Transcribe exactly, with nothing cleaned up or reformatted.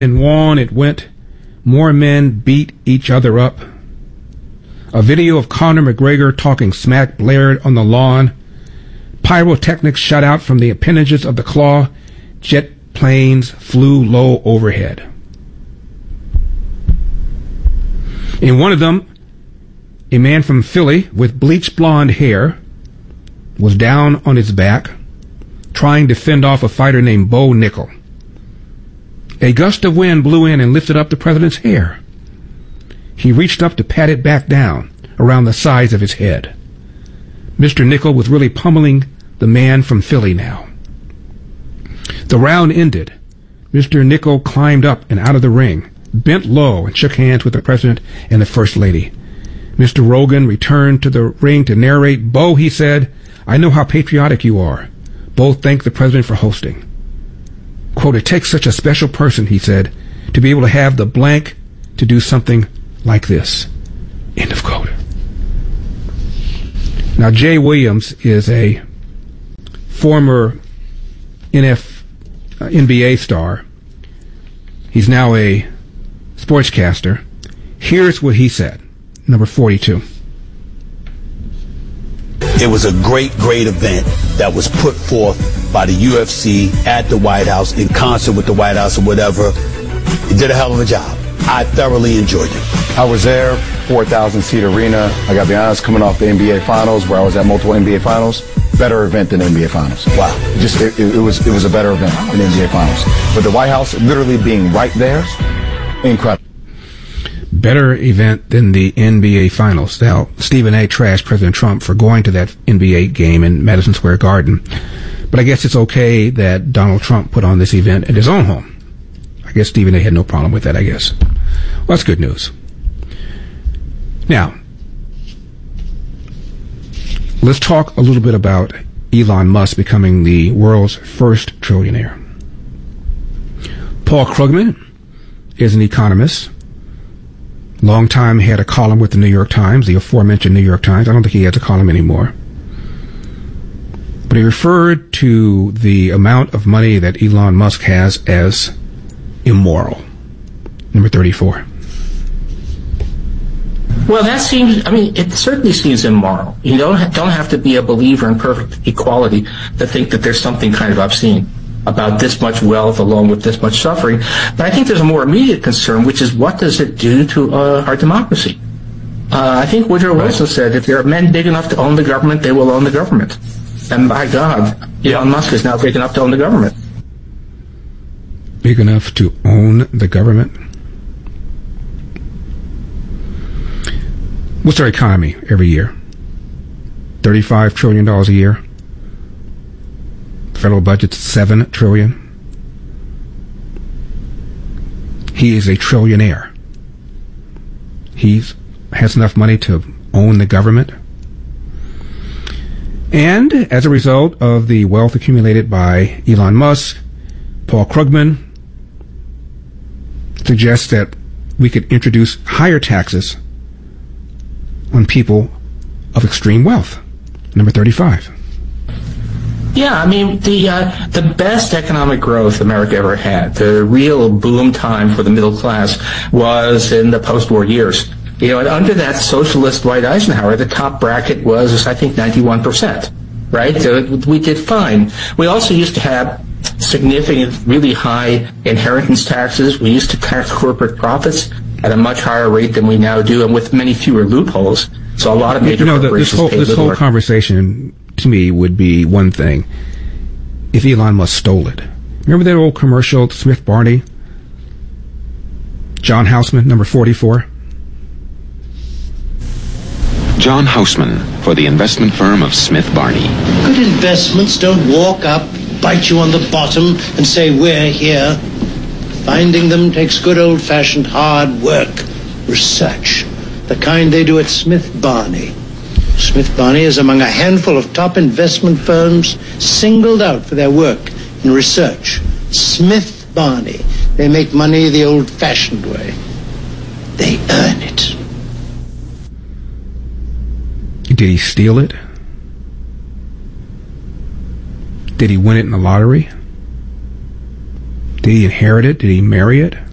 and on it went. More men beat each other up. A video of Conor McGregor talking smack blared on the lawn. Pyrotechnics shot out from the appendages of the claw. Jet planes flew low overhead. In one of them, a man from Philly with bleached blonde hair was down on his back trying to fend off a fighter named Bo Nickel. A gust of wind blew in and lifted up the president's hair. He reached up to pat it back down around the sides of his head. Mister Nickel was really pummeling the man from Philly now. The round ended. Mister Nickel climbed up and out of the ring, bent low and shook hands with the president and the first lady. Mister Rogan returned to the ring to narrate. Bo, he said, I know how patriotic you are. Bo thanked the president for hosting. Quote, it takes such a special person, he said, to be able to have the blank to do something like this. End of quote. Now, Jay Williams is a former N F, uh, N B A star. He's now a sportscaster. Here's what he said. Number forty-two. It was a great, great event that was put forth by the U F C at the White House in concert with the White House or whatever. It did a hell of a job. I thoroughly enjoyed it. I was there, four thousand seat arena. I got to be honest, coming off the N B A Finals, where I was at multiple N B A Finals, better event than N B A Finals. Wow. Just it, it, it was it was a better event than N B A Finals. But the White House literally being right there, incredible. Better event than the N B A Finals. Now, Stephen A. trashed President Trump for going to that N B A game in Madison Square Garden. But I guess it's okay that Donald Trump put on this event at his own home. I guess Stephen A. had no problem with that, I guess. Well, that's good news. Now, let's talk a little bit about Elon Musk becoming the world's first trillionaire. Paul Krugman is an economist. Long time had a column with the New York Times, the aforementioned New York Times. I don't think he has a column anymore. But he referred to the amount of money that Elon Musk has as immoral. Number thirty-four. Well, that seems, I mean, it certainly seems immoral. You don't ha- don't have to be a believer in perfect equality to think that there's something kind of obscene about this much wealth along with this much suffering. But I think there's a more immediate concern, which is what does it do to uh, our democracy? Uh, I think Woodrow Wilson said, if there are men big enough to own the government, they will own the government. And by God, Elon Musk is now big enough to own the government. Big enough to own the government? What's our economy every year? thirty-five trillion dollars a year. Federal budget's seven trillion dollars. He is a trillionaire. He has enough money to own the government. And as a result of the wealth accumulated by Elon Musk, Paul Krugman suggests that we could introduce higher taxes on people of extreme wealth. Number thirty-five. Yeah, I mean, the uh, the best economic growth America ever had, the real boom time for the middle class, was in the post-war years. You know, and under that socialist Dwight Eisenhower, the top bracket was, I think, ninety-one percent, right? So we did fine. We also used to have significant, really high inheritance taxes. We used to tax corporate profits at a much higher rate than we now do, and with many fewer loopholes. So a lot of major you know, the, corporations this whole, pay this whole more. conversation, to me, would be one thing if Elon Musk stole it. Remember that old commercial, Smith Barney? John Houseman, number forty-four. John Houseman for the investment firm of Smith Barney. Good investments don't walk up, bite you on the bottom, and say, we're here. Finding them takes good old-fashioned hard work, research, the kind they do at Smith Barney. Smith Barney is among a handful of top investment firms singled out for their work in research. Smith Barney. They make money the old-fashioned way. They earn it. Did he steal it? Did he win it in the lottery? Did he inherit it? Did he marry it?